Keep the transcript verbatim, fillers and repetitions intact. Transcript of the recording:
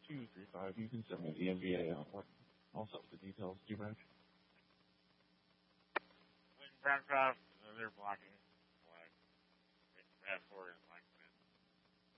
two three five. You can send me the N B A on what, also the details you mentioned. Like Bancroft, uh, they're blocking. Like, Radford is like